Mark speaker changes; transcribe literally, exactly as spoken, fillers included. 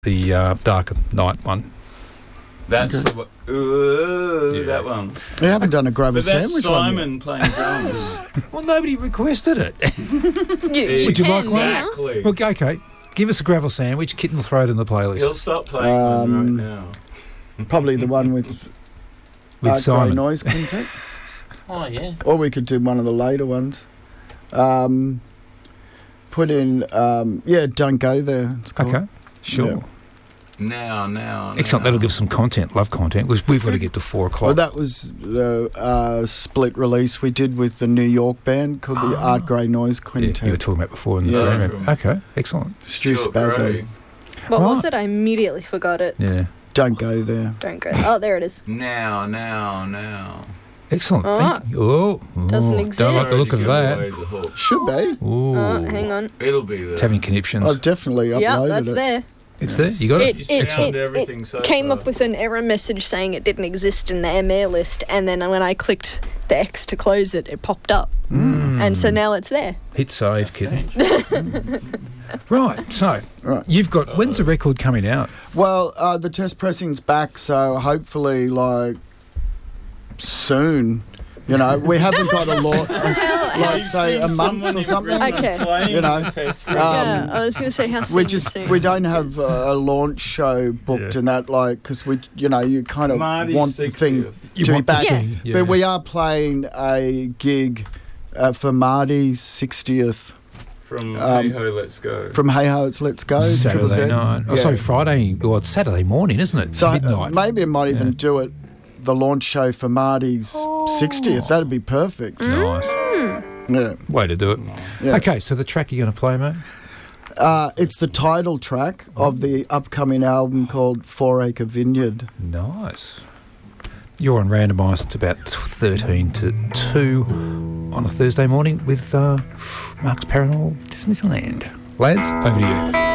Speaker 1: the uh, Dark Night one.
Speaker 2: That's
Speaker 3: Okay.
Speaker 2: the, ooh,
Speaker 1: Yeah.
Speaker 2: that one.
Speaker 3: We haven't done a gravel
Speaker 2: But that's
Speaker 3: sandwich one
Speaker 2: Simon playing drums.
Speaker 1: Well, nobody requested it.
Speaker 4: You,
Speaker 1: Would you like
Speaker 4: can
Speaker 1: one?
Speaker 4: now.
Speaker 2: Exactly.
Speaker 1: Well, okay, give us a gravel sandwich. Kitten will throw it in the playlist.
Speaker 2: He'll stop playing
Speaker 3: Um,
Speaker 2: one right now.
Speaker 3: yet. Probably the one with,
Speaker 1: With
Speaker 3: Art Grey
Speaker 1: Simon.
Speaker 3: Noise Quintet.
Speaker 5: Oh, yeah.
Speaker 3: Or we could do one of the later ones. Um, put in, um, yeah, Don't Go There. It's called.
Speaker 1: Okay, sure.
Speaker 3: Yeah.
Speaker 2: Now, now,
Speaker 1: Excellent.
Speaker 2: now.
Speaker 1: That'll give some content. Love content. We've, we've got to get to four o'clock.
Speaker 3: Well, that was the uh, split release we did with the New York band called the Art Grey Noise
Speaker 1: yeah,
Speaker 3: Quintet.
Speaker 1: you were talking about before in the
Speaker 3: Yeah.
Speaker 1: program. Okay, excellent.
Speaker 3: Stu
Speaker 2: Stuart
Speaker 3: Spasm.
Speaker 2: Gray.
Speaker 4: What was
Speaker 1: Right.
Speaker 4: it? I immediately forgot it.
Speaker 1: Yeah,
Speaker 3: Don't Go There.
Speaker 4: Don't go. Oh, there it is.
Speaker 2: Now, now, now.
Speaker 1: excellent.
Speaker 4: Oh.
Speaker 1: Thank you. Oh,
Speaker 4: Doesn't
Speaker 1: oh, Don't like the look of
Speaker 2: Already
Speaker 1: that.
Speaker 2: given away the hook.
Speaker 3: Should be.
Speaker 1: Ooh,
Speaker 4: Oh, hang on.
Speaker 2: It'll be there.
Speaker 1: It's having conniptions.
Speaker 3: I've definitely uploaded
Speaker 4: Yeah, that's
Speaker 3: it.
Speaker 4: there.
Speaker 1: It's there. You got it.
Speaker 2: You
Speaker 4: It, it,
Speaker 2: sound
Speaker 4: it,
Speaker 2: everything
Speaker 4: it
Speaker 2: so
Speaker 4: came
Speaker 2: far.
Speaker 4: up with an error message saying it didn't exist in the M A list, and then when I clicked the X to close it, it popped up.
Speaker 1: Mm.
Speaker 4: And so now it's there.
Speaker 1: Hit save, kitten. Right. So
Speaker 3: Right.
Speaker 1: you've got. When's the record coming out?
Speaker 3: Well, uh, the test pressing's back, so hopefully, like, soon. You know, we haven't got a launch, like, say, a month or something.
Speaker 4: Okay.
Speaker 3: You know,
Speaker 2: Um,
Speaker 4: yeah, I was going to say how soon.
Speaker 3: We just
Speaker 4: soon.
Speaker 3: we don't have a launch show booked
Speaker 1: Yeah.
Speaker 3: and that, like, because we, you know, you kind of
Speaker 2: Marty's
Speaker 3: want the thing
Speaker 2: sixtieth.
Speaker 1: You
Speaker 3: to be
Speaker 1: want the
Speaker 3: back.
Speaker 4: thing,
Speaker 1: yeah.
Speaker 3: But we are playing a gig uh, for Marty's sixtieth
Speaker 2: From
Speaker 3: Um,
Speaker 2: Hey Ho, Let's Go.
Speaker 3: from Hey Ho, It's Let's Go. Triple Z.
Speaker 1: Saturday night. Oh,
Speaker 3: Yeah.
Speaker 1: sorry, Friday. Well, it's Saturday morning, isn't it?
Speaker 3: So uh,
Speaker 1: Midnight.
Speaker 3: maybe I might even
Speaker 1: Yeah.
Speaker 3: do it, the launch show for Marty's sixtieth. That'd be perfect.
Speaker 1: Nice.
Speaker 3: Yeah.
Speaker 1: Way to do it.
Speaker 3: Yeah.
Speaker 1: Okay, so the track you're going to play, mate?
Speaker 3: Uh, it's the title track of the upcoming album called Four Acre Vineyard.
Speaker 1: Nice. You're on Randomised. It's about thirteen to two on a Thursday morning with uh, Mark's Paranormal Disneyland. Lads, over to you.